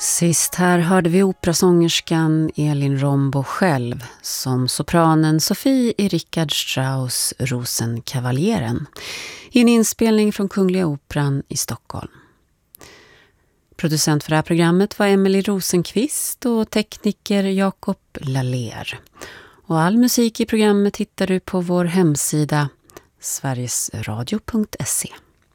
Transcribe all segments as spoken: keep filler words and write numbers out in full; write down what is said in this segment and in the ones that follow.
Sist här hörde vi operasångerskan Elin Rombo själv som sopranen Sofie i Richard Strauss Rosenkavaleren i en inspelning från Kungliga Operan i Stockholm. Producent för det här programmet var Emily Rosenqvist och tekniker Jakob Laler. Och all musik i programmet hittar du på vår hemsida sverigesradio punkt se.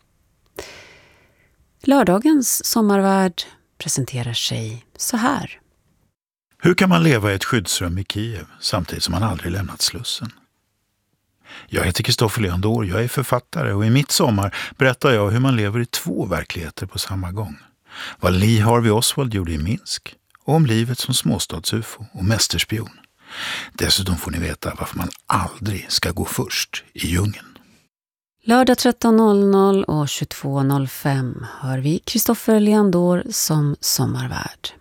Lördagens sommarvärld presenterar sig så här. Hur kan man leva i ett skyddsrum i Kiev samtidigt som man aldrig lämnat Slussen? Jag heter Kristoffer Leandor, jag är författare och i mitt sommar berättar jag hur man lever i två verkligheter på samma gång. Vad Lee Harvey Oswald gjorde i Minsk och om livet som småstads-ufo och mästerspion. Dessutom får ni veta varför man aldrig ska gå först i djungeln. Lördag tretton noll noll och tjugotvå noll fem hör vi Kristoffer Leandor som sommarvärd.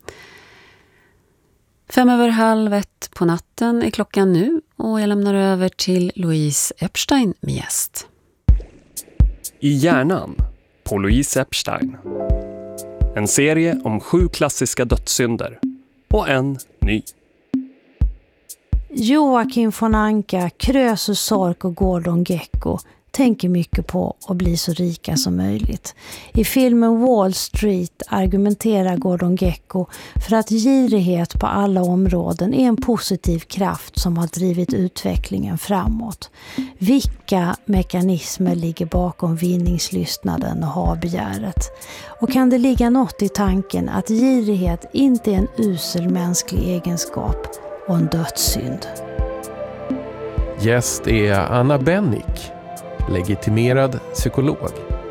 Fem över halv ett på natten är klockan nu och jag lämnar över till Louise Epstein med gäst. I hjärnan på Louise Epstein. En serie om sju klassiska dödssynder och en ny. Joakim von Anka, Krösus Sork och Gordon Gekko tänker mycket på att bli så rika som möjligt. I filmen Wall Street argumenterar Gordon Gekko för att girighet på alla områden är en positiv kraft som har drivit utvecklingen framåt. Vilka mekanismer ligger bakom vinningslystnaden och habegäret? Och kan det ligga något i tanken att girighet inte är en usel mänsklig egenskap och en dödssynd? Gäst är Anna Bennick, legitimerad psykolog.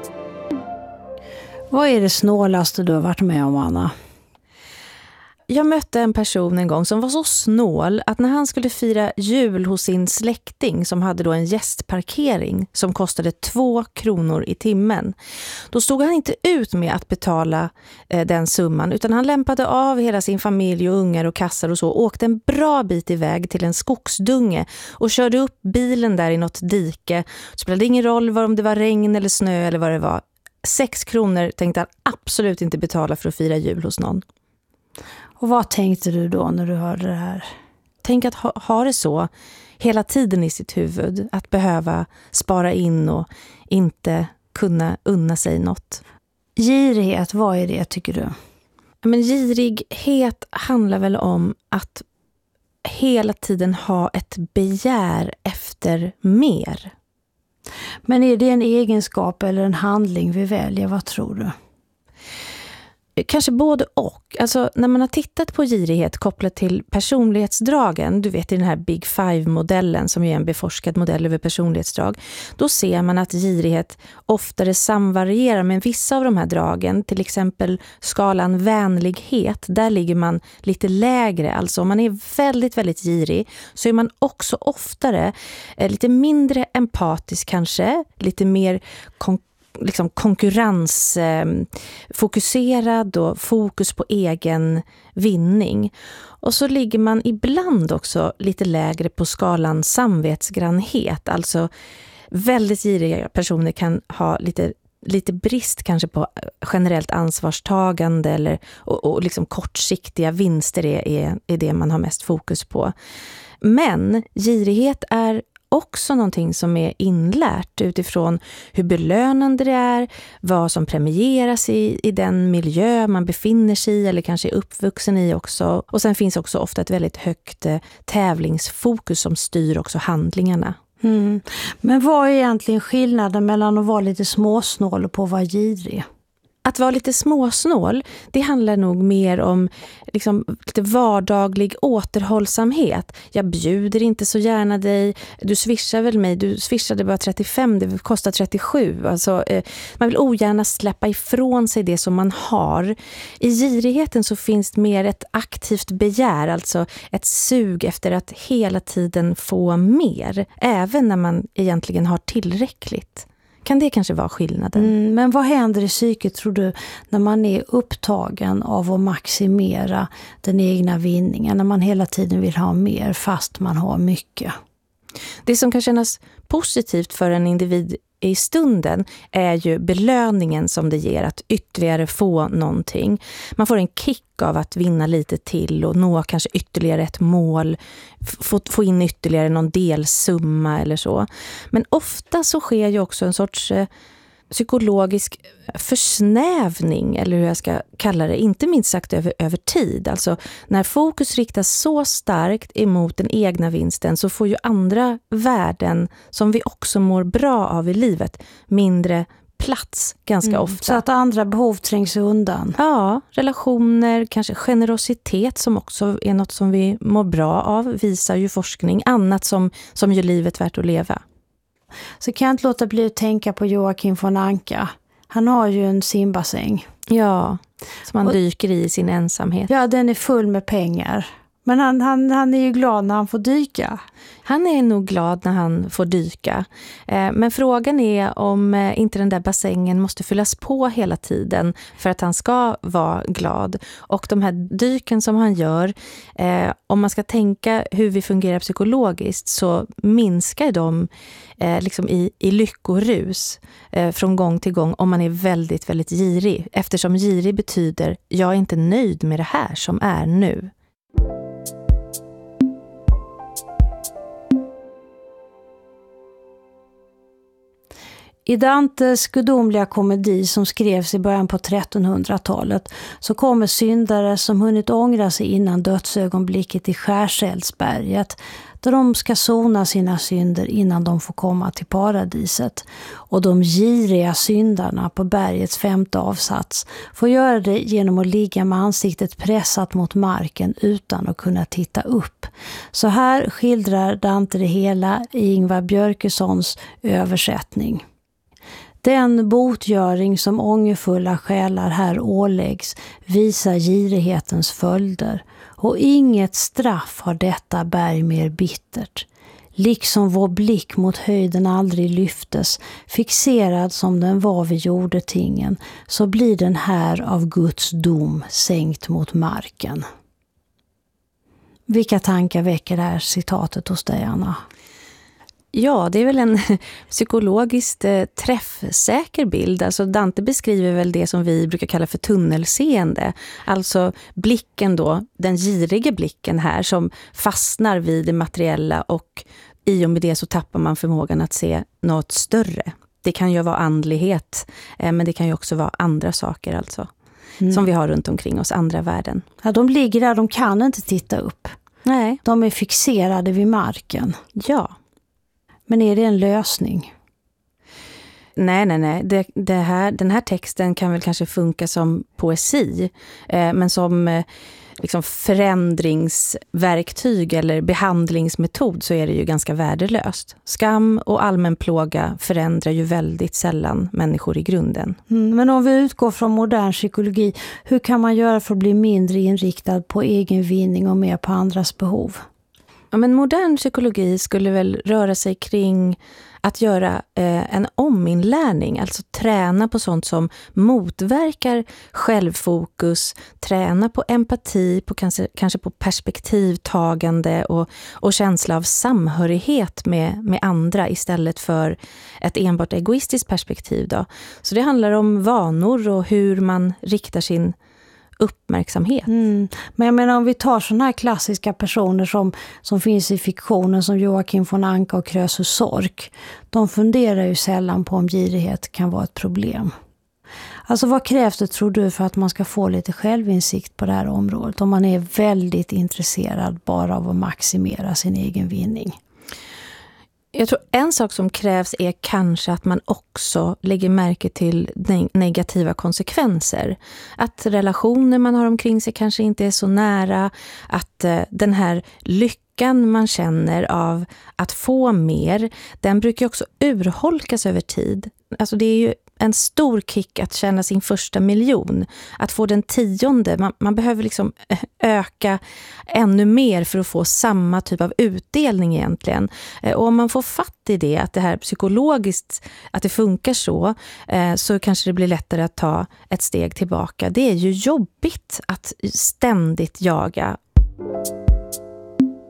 Vad är det snålaste du har varit med om, Anna? Jag mötte en person en gång som var så snål att när han skulle fira jul hos sin släkting som hade då en gästparkering som kostade två kronor i timmen. Då stod han inte ut med att betala eh, den summan utan han lämpade av hela sin familj och ungar och kassar och så och åkte en bra bit iväg till en skogsdunge och körde upp bilen där i något dike. Det spelade ingen roll vad om det var regn eller snö eller vad det var. Sex kronor tänkte han absolut inte betala för att fira jul hos någon. Och vad tänkte du då när du hörde det här? Tänk att ha, ha det så hela tiden i sitt huvud. Att behöva spara in och inte kunna unna sig något. Girighet, vad är det tycker du? Men girighet handlar väl om att hela tiden ha ett begär efter mer. Men är det en egenskap eller en handling vi väljer? Vad tror du? Kanske både och. Alltså när man har tittat på girighet kopplat till personlighetsdragen, du vet i den här Big Five-modellen som är en beforskad modell över personlighetsdrag, då ser man att girighet oftare samvarierar med vissa av de här dragen. Till exempel skalan vänlighet, där ligger man lite lägre. Alltså om man är väldigt, väldigt girig så är man också oftare eh, lite mindre empatisk kanske, lite mer konkret, liksom konkurrensfokuserad och fokus på egen vinning. Och så ligger man ibland också lite lägre på skalan samvetsgrannhet. Alltså väldigt giriga personer kan ha lite, lite brist kanske på generellt ansvarstagande eller, och, och liksom kortsiktiga vinster är, är, är det man har mest fokus på. Men girighet är också någonting som är inlärt utifrån hur belönande det är, vad som premieras i, i den miljö man befinner sig i eller kanske är uppvuxen i också. Och sen finns också ofta ett väldigt högt eh, tävlingsfokus som styr också handlingarna. Mm. Men vad är egentligen skillnaden mellan att vara lite småsnål och på att vara girig? Att vara lite småsnål, det handlar nog mer om liksom, lite vardaglig återhållsamhet. Jag bjuder inte så gärna dig, du swishar väl mig, du swishade bara trettiofem, det kostar trettiosju. Alltså, eh, man vill ogärna släppa ifrån sig det som man har. I girigheten så finns det mer ett aktivt begär, alltså ett sug efter att hela tiden få mer, även när man egentligen har tillräckligt. Kan det kanske vara skillnaden? Mm, men vad händer i psyket tror du när man är upptagen av att maximera den egna vinningen, när man hela tiden vill ha mer fast man har mycket? Det som kan kännas positivt för en individ i stunden är ju belöningen som det ger att ytterligare få någonting. Man får en kick av att vinna lite till och nå kanske ytterligare ett mål, få, få in ytterligare någon delsumma eller så. Men ofta så sker ju också en sorts eh, psykologisk försnävning, eller hur jag ska kalla det, inte minst sagt över, över tid. Alltså när fokus riktas så starkt emot den egna vinsten så får ju andra värden som vi också mår bra av i livet mindre plats ganska mm, ofta. Så att andra behov trängs undan. Ja, relationer, kanske generositet som också är något som vi mår bra av, visar ju forskning. Annat som, som gör livet värt att leva. Så kan jag inte låta bli att tänka på Joakim von Anka. Han har ju en simbassäng. Ja, som han och, dyker i sin ensamhet. Ja, den är full med pengar. Men han, han, han är ju glad när han får dyka. Han är nog glad när han får dyka. Eh, men frågan är om eh, inte den där bassängen måste fyllas på hela tiden för att han ska vara glad. Och de här dyken som han gör, eh, om man ska tänka hur vi fungerar psykologiskt så minskar de eh, liksom i, i lyckorus eh, från gång till gång om man är väldigt, väldigt girig. Eftersom girig betyder jag är inte nöjd med det här som är nu. I Dantes gudomliga komedi som skrevs i början på trettonhundratalet så kommer syndare som hunnit ångra sig innan dödsögonblicket i Skärseldsberget där de ska sona sina synder innan de får komma till paradiset. Och de giriga syndarna på bergets femte avsats får göra det genom att ligga med ansiktet pressat mot marken utan att kunna titta upp. Så här skildrar Dante det hela i Ingvar Björkessons översättning. Den botgöring som ångerfulla själar här åläggs visar girighetens följder, och inget straff har detta berg mer bittert. Liksom vår blick mot höjden aldrig lyftes, fixerad som den var vid jordetingen, så blir den här av Guds dom sänkt mot marken. Vilka tankar väcker det här citatet hos dig, Anna? Ja, det är väl en psykologiskt eh, träffsäker bild. Alltså Dante beskriver väl det som vi brukar kalla för tunnelseende. Alltså blicken då, den giriga blicken här som fastnar vid det materiella, och i och med det så tappar man förmågan att se något större. Det kan ju vara andlighet, eh, men det kan ju också vara andra saker alltså. Mm. Som vi har runt omkring oss, andra världen. Ja, de ligger där, de kan inte titta upp. Nej. De är fixerade vid marken. Ja. Men är det en lösning? Nej, nej, nej. Det, det här, den här texten kan väl kanske funka som poesi. Eh, men som eh, liksom förändringsverktyg eller behandlingsmetod så är det ju ganska värdelöst. Skam och allmän plåga förändrar ju väldigt sällan människor i grunden. Mm, men om vi utgår från modern psykologi, hur kan man göra för att bli mindre inriktad på egen vinning och mer på andras behov? Ja, men modern psykologi skulle väl röra sig kring att göra eh, en ominlärning, alltså träna på sånt som motverkar självfokus, träna på empati, på kanske, kanske på perspektivtagande och, och känsla av samhörighet med, med andra istället för ett enbart egoistiskt perspektiv då. Så det handlar om vanor och hur man riktar sin uppmärksamhet. Mm. Men jag menar, om vi tar sådana här klassiska personer som, som finns i fiktionen som Joakim von Anka och Krösus Sork, de funderar ju sällan på om girighet kan vara ett problem. Alltså vad krävs det, tror du, för att man ska få lite självinsikt på det här området om man är väldigt intresserad bara av att maximera sin egen vinning? Jag tror en sak som krävs är kanske att man också lägger märke till negativa konsekvenser. Att relationer man har omkring sig kanske inte är så nära. Att eh, den här lyckan man känner av att få mer, den brukar också urholkas över tid. Alltså det är ju en stor kick att tjäna sin första miljon. Att få den tionde, man, man behöver liksom öka ännu mer för att få samma typ av utdelning egentligen. Och om man får fatt i det, att det här psykologiskt, att det funkar så, så kanske det blir lättare att ta ett steg tillbaka. Det är ju jobbigt att ständigt jaga.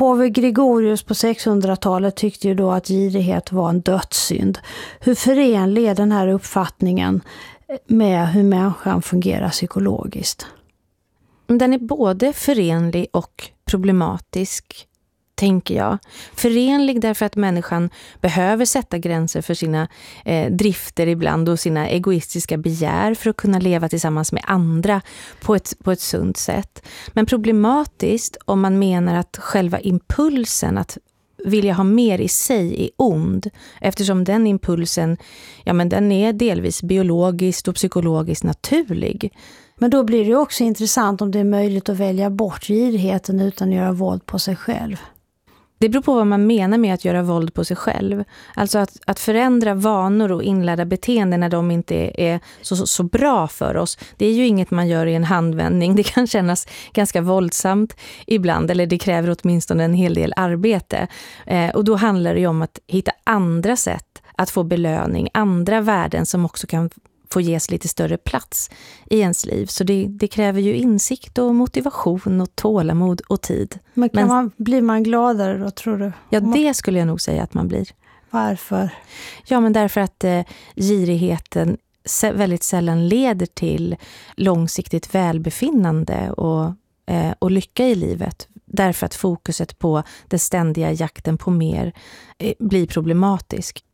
Påve Gregorius på sexhundratalet tyckte ju då att girighet var en dödssynd. Hur förenlig är den här uppfattningen med hur människan fungerar psykologiskt? Den är både förenlig och problematisk, tänker jag. Förenlig därför att människan behöver sätta gränser för sina eh, drifter ibland och sina egoistiska begär för att kunna leva tillsammans med andra på ett, på ett sunt sätt. Men problematiskt om man menar att själva impulsen att vilja ha mer i sig är ond, eftersom den impulsen, ja men den är delvis biologiskt och psykologiskt naturlig. Men då blir det också intressant om det är möjligt att välja bort girigheten utan att göra våld på sig själv. Det beror på vad man menar med att göra våld på sig själv. Alltså att, att förändra vanor och inlärda beteenden när de inte är så, så, så bra för oss. Det är ju inget man gör i en handvändning. Det kan kännas ganska våldsamt ibland, eller det kräver åtminstone en hel del arbete. Eh, och då handlar det ju om att hitta andra sätt att få belöning, andra värden som också kan få ges lite större plats i ens liv. Så det, det kräver ju insikt och motivation och tålamod och tid. Men, kan Men man, blir man gladare då, tror du? Ja, det skulle jag nog säga att man blir. Varför? Ja, men därför att eh, girigheten väldigt sällan leder till långsiktigt välbefinnande och, eh, och lycka i livet. Därför att fokuset på den ständiga jakten på mer eh, blir problematisk.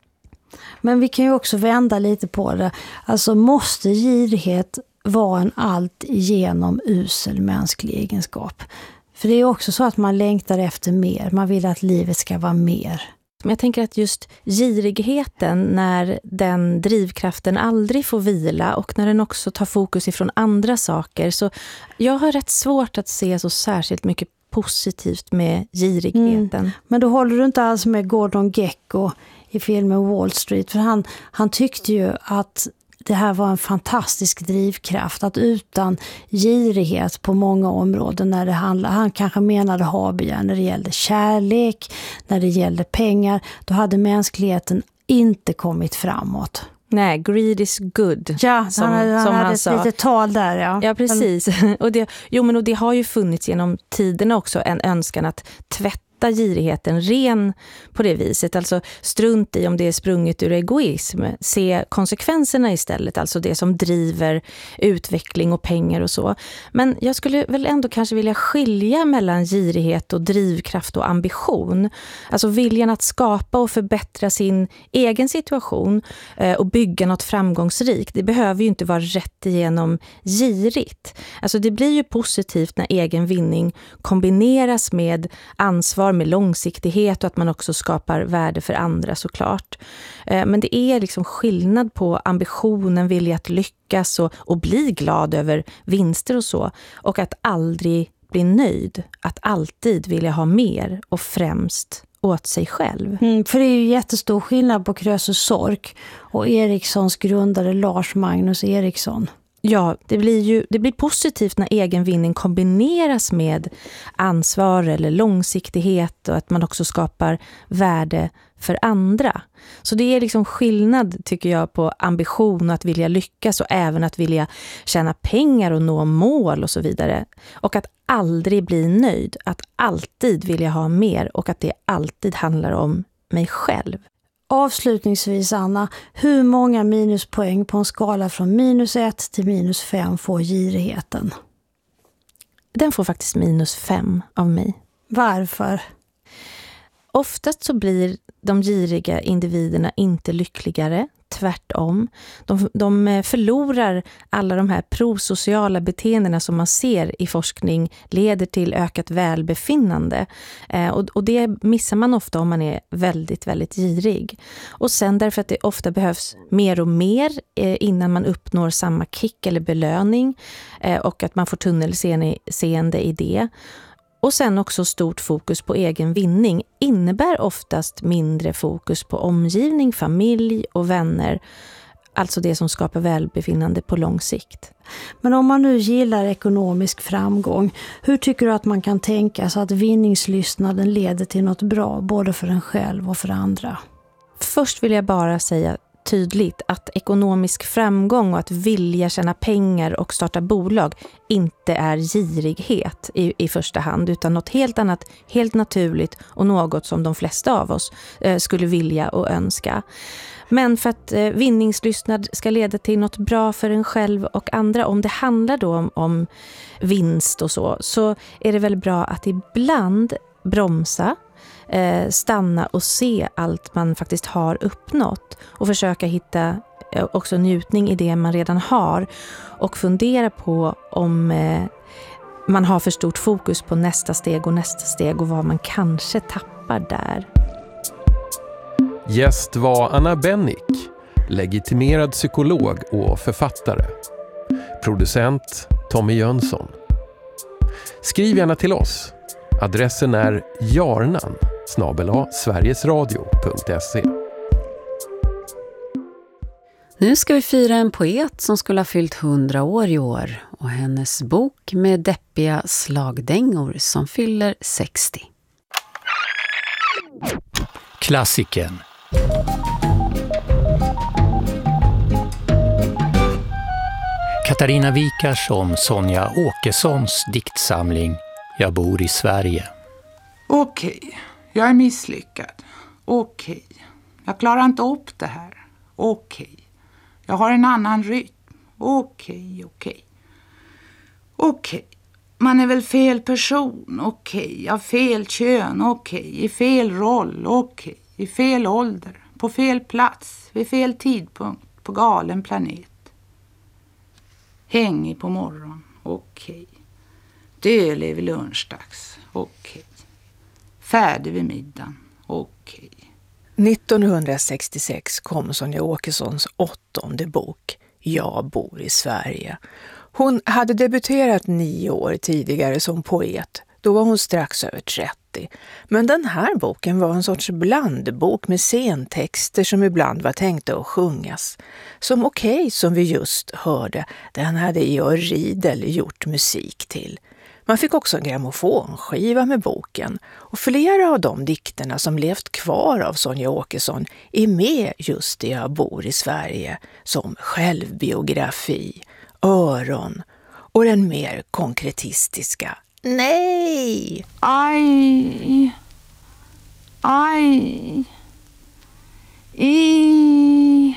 Men vi kan ju också vända lite på det. Alltså måste girighet vara en allt igenom usel mänsklig egenskap? För det är också så att man längtar efter mer. Man vill att livet ska vara mer. Men jag tänker att just girigheten, när den drivkraften aldrig får vila och när den också tar fokus ifrån andra saker. Så jag har rätt svårt att se så särskilt mycket positivt med girigheten. Mm. Men då håller du inte alls med Gordon Gekko i filmen Wall Street. För han, han tyckte ju att det här var en fantastisk drivkraft. Att utan girighet på många områden när det handlar, han kanske menade habegär när det gällde kärlek, när det gällde pengar, då hade mänskligheten inte kommit framåt. Nej, greed is good. Ja, som han hade, han som hade han ett sa. litet tal där. Ja, ja precis. och det, jo, men och det har ju funnits genom tiderna också en önskan att tvätta girigheten ren på det viset. Alltså strunt i om det är sprunget ur egoism. Se konsekvenserna istället. Alltså det som driver utveckling och pengar och så. Men jag skulle väl ändå kanske vilja skilja mellan girighet och drivkraft och ambition. Alltså viljan att skapa och förbättra sin egen situation eh, och bygga något framgångsrikt. Det behöver ju inte vara rätt igenom girigt. Alltså det blir ju positivt när egen vinning kombineras med ansvar, med långsiktighet och att man också skapar värde för andra såklart. Men det är liksom skillnad på ambitionen, vilja att lyckas och, och bli glad över vinster och så. Och att aldrig bli nöjd. Att alltid vilja ha mer och främst åt sig själv. Mm, för det är ju jättestor skillnad på Krösus Sork och Erikssons grundare Lars Magnus Eriksson. Ja, det blir ju det blir positivt när egen vinning kombineras med ansvar eller långsiktighet och att man också skapar värde för andra. Så det är liksom skillnad tycker jag på ambition och att vilja lyckas och även att vilja tjäna pengar och nå mål och så vidare. Och att aldrig bli nöjd, att alltid vilja ha mer och att det alltid handlar om mig själv. Avslutningsvis Anna, hur många minuspoäng på en skala från minus ett till minus fem får girigheten? Den får faktiskt minus fem av mig. Varför? Oftast så blir de giriga individerna inte lyckligare, tvärtom. De, de förlorar alla de här prosociala beteendena som man ser i forskning leder till ökat välbefinnande. Eh, och, och det missar man ofta om man är väldigt, väldigt girig. Och sen därför att det ofta behövs mer och mer eh, innan man uppnår samma kick eller belöning eh, och att man får tunnelseende i det. Och sen också stort fokus på egen vinning innebär oftast mindre fokus på omgivning, familj och vänner. Alltså det som skapar välbefinnande på lång sikt. Men om man nu gillar ekonomisk framgång, hur tycker du att man kan tänka så att vinningslystnaden leder till något bra både för en själv och för andra? Först vill jag bara säga tydligt att ekonomisk framgång och att vilja tjäna pengar och starta bolag inte är girighet i, i första hand, utan något helt annat, helt naturligt och något som de flesta av oss eh, skulle vilja och önska. Men för att eh, vinningslystnad ska leda till något bra för en själv och andra, om det handlar då om, om vinst och så, så är det väl bra att ibland bromsa, eh, stanna och se allt man faktiskt har uppnått och försöka hitta eh, också njutning i det man redan har och fundera på om eh, man har för stort fokus på nästa steg och nästa steg och vad man kanske tappar där. Gäst var Anna Bennick, legitimerad psykolog och författare. Producent Tommy Jönsson. Skriv gärna till oss. Adressen är jarnan snabel-a sverigesradio punkt se. Nu ska vi fira en poet som skulle ha fyllt hundra år i år och hennes bok med deppiga slagdängor som fyller sextio. Klassiken. Katarina Wikars om Sonja Åkessons diktsamling Jag bor i Sverige. Okej, jag är misslyckad. Okej, jag klarar inte upp det här. Okej, jag har en annan rytm. Okej, okej. Okej, man är väl fel person. Okej, jag har fel kön. Okej, i fel roll. Okej, i fel ålder. På fel plats. Vid fel tidpunkt. På galen planet. Hängig på morgon. Okej. Dölig vid lunchdags. Okej. Färdig vid middagen. Okej. nittonhundrasextiosex kom Sonja Åkessons åttonde bok Jag bor i Sverige. Hon hade debuterat nio år tidigare som poet. Då var hon strax över trettio. Men den här boken var en sorts blandbok med scentexter som ibland var tänkta att sjungas. Som Okej, som vi just hörde, den hade Georg Riedel gjort musik till. Man fick också en grammofonskiva med boken och flera av de dikterna som levt kvar av Sonja Åkesson är med just i Jag bor i Sverige, som självbiografi, Öron och den mer konkretistiska Nej! Aj! Aj! I!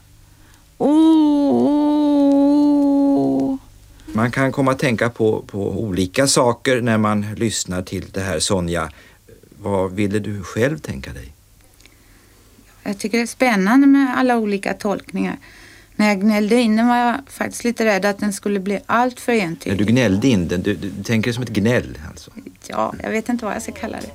Oh! Man kan komma att tänka på, på olika saker när man lyssnar till det här, Sonja. Vad ville du själv tänka dig? Jag tycker det är spännande med alla olika tolkningar. När jag gnällde in den var jag faktiskt lite rädd att den skulle bli allt för entydig. När du gnällde in den, du, du tänker det som ett gnäll alltså? Ja, jag vet inte vad jag ska kalla det.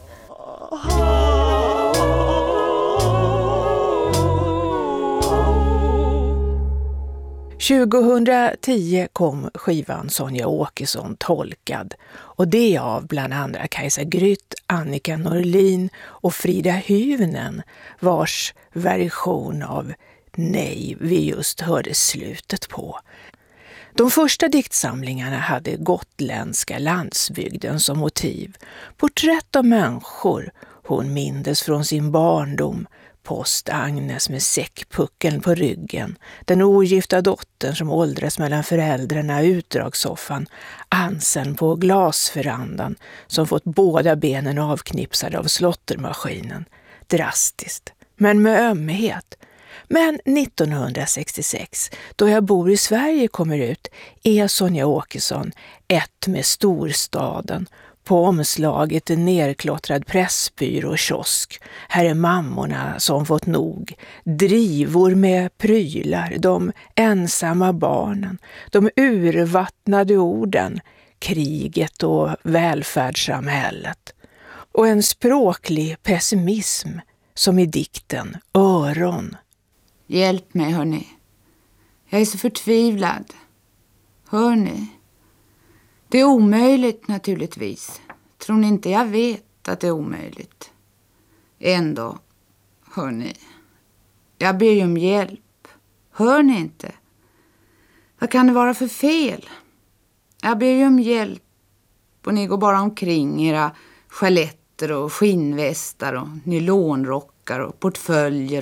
tjugohundratio kom skivan Sonja Åkesson tolkad och det av bland andra Kajsa Grytt, Annika Norlin och Frida Hyvnen, vars version av Nej vi just hörde slutet på. De första diktsamlingarna hade gotländska landsbygden som motiv. Porträtt av människor hon mindes från sin barndom. Post Agnes med säckpuckeln på ryggen. Den ogifta dottern som åldras mellan föräldrarna i utdragssoffan. Ansen på glasverandan som fått båda benen avknipsade av slottermaskinen. Drastiskt, men med ömhet. Men nittonhundrasextiosex, då Jag bor i Sverige kommer ut, är Sonja Åkesson ett med storstaden. På omslaget en nerklottrad pressbyrå och kiosk. Här är mammorna som fått nog. Drivor med prylar, de ensamma barnen, de urvattnade orden, kriget och välfärdssamhället. Och en språklig pessimism som i dikten Öron. Hjälp mig, hörni. Jag är så förtvivlad. Hör ni? Det är omöjligt naturligtvis. Tror ni inte jag vet att det är omöjligt? Ändå, hör ni. Jag ber ju om hjälp. Hör ni inte? Vad kan det vara för fel? Jag ber ju om hjälp. Och ni går bara omkring era skeletter och skinnvästar och nylonrockar och portföljer och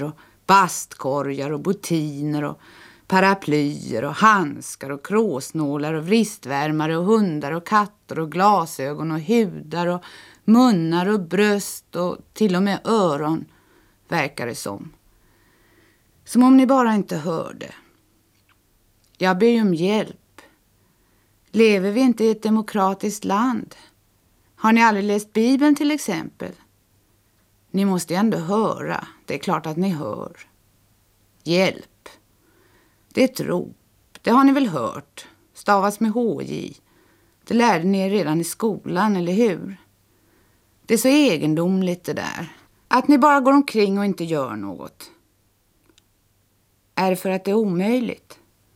Bastkorgar och botiner och paraplyer och handskar och kråsnålar och vristvärmare och hundar och katter och glasögon och hudar och munnar och bröst och till och med öron, verkar det som. Som om ni bara inte hörde. Jag ber om hjälp. Lever vi inte i ett demokratiskt land? Har ni aldrig läst Bibeln till exempel? Ni måste ju ändå höra. Det är klart att ni hör. Hjälp. Det är ett rop. Det har ni väl hört. Stavas med H J. Det lärde ni er redan i skolan, eller hur? Det är så egendomligt det där. Att ni bara går omkring och inte gör något. Är det för att det är omöjligt?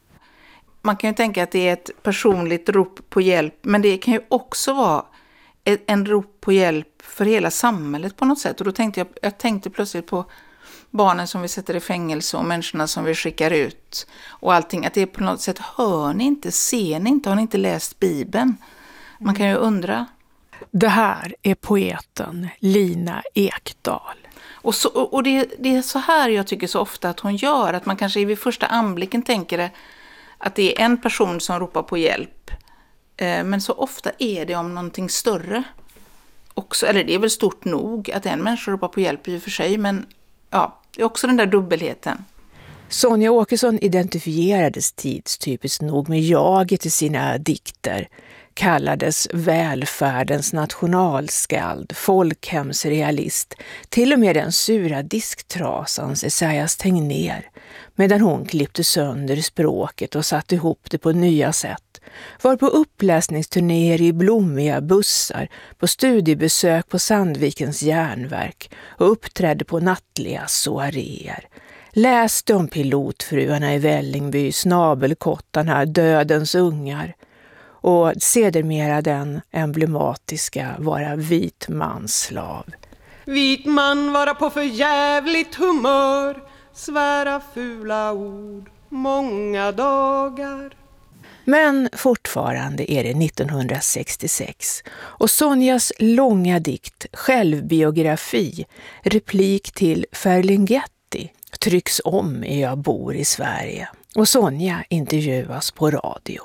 Man kan ju tänka att det är ett personligt rop på hjälp, men det kan ju också vara en rop på hjälp för hela samhället på något sätt. Och då tänkte jag, jag tänkte plötsligt på barnen som vi sätter i fängelse och människorna som vi skickar ut och allting. Att det är på något sätt, hör ni inte, ser ni inte, har ni inte läst Bibeln? Man kan ju undra. Det här är poeten Lina Ekdahl. Och, så, och det, det är så här jag tycker så ofta att hon gör. Att man kanske vid första anblicken tänker det, att det är en person som ropar på hjälp. Eh, men så ofta är det om någonting större. Också, eller det är väl stort nog att en människa ropar på hjälp i och för sig. Men ja, det är också den där dubbelheten. Sonja Åkesson identifierades tidstypiskt nog med jaget i sina dikter. Kallades välfärdens nationalskald, folkhemsrealist, till och med den sura disktrasans Esaias Tegnér, medan hon klippte sönder språket och satte ihop det på nya sätt. Var på uppläsningsturnéer i blommiga bussar, på studiebesök på Sandvikens järnverk och uppträdde på nattliga soaréer. Läste om pilotfruarna i Vällingby, snabelkottarna, dödens ungar. Och sedermera den emblematiska vara vit manslav. Vit man vara på för jävligt humör, svära fula ord många dagar. Men fortfarande är det nittonhundrasextiosex och Sonjas långa dikt, självbiografi, replik till Ferlinghetti, trycks om i Jag bor i Sverige. Och Sonja intervjuas på radio.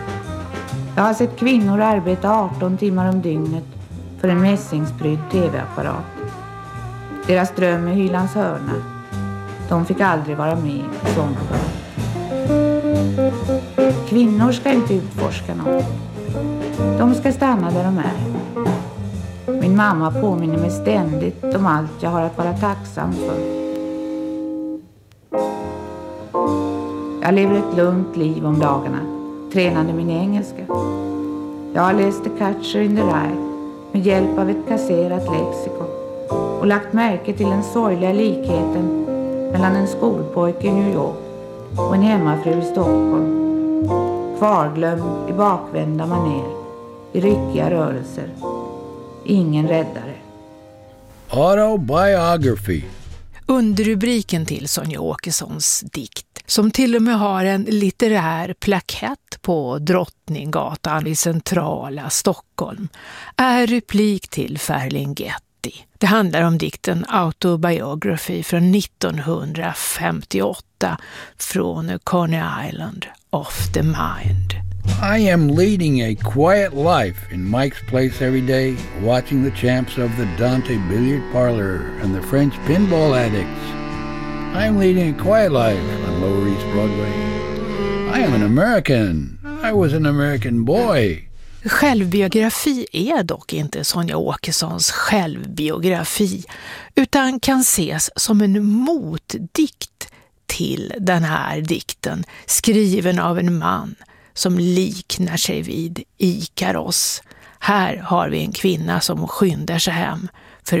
Jag har sett kvinnor arbeta arton timmar om dygnet för en mässingsprydd tv-apparat. Deras dröm är Hylands hörna. De fick aldrig vara med i sånt. Kvinnor ska inte utforska något. De ska stanna där de är. Min mamma påminner mig ständigt om allt jag har att vara tacksam för. Jag lever ett lugnt liv om dagarna, tränande min engelska. Jag har läst The Catcher in the Rye med hjälp av ett kasserat lexikon och lagt märke till den sorgliga likheten mellan en skolpojke i New York och en hemmafru i Stockholm. Kvarglömd i bakvända maner, i ryckiga rörelser. Ingen räddare. Autobiography. Underrubriken till Sonja Åkessons dikt, som till och med har en litterär plakett på Drottninggatan i centrala Stockholm, är replik till Ferlinghetti. Det handlar om dikten Autobiography från nittonhundrafemtioåtta från Coney Island, Off the Mind. I am leading a quiet life in Mike's place every day, watching the champs of the Dante Billiard Parlor and the French pinball addicts. I am leading a quiet life on Lower East Broadway. I am an American. I was an American boy. Självbiografi är dock inte Sonja Åkessons självbiografi, utan kan ses som en motdikt till den här dikten, skriven av en man som liknar sig vid Ikaros. Här har vi en kvinna som skyndar sig hem